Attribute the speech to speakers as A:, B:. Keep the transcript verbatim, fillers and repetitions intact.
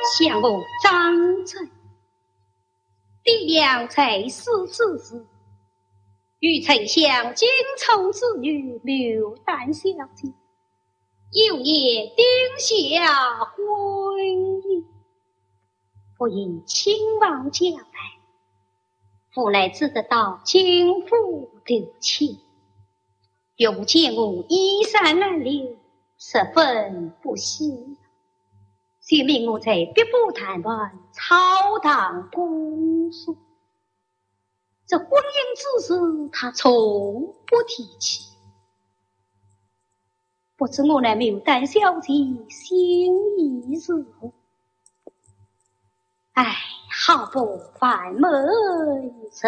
A: 向我张嘴，爹娘才死之时，与丞相金宠之女刘丹小姐，有也定下婚姻。我因亲王交代，父乃只得到京府留情，又见我衣衫褴褛，十分不喜，遂命我在别部谈判朝堂公诉。这婚姻之事，他从不提起。不知我那牡丹小姐心意如何？哎，好不烦闷。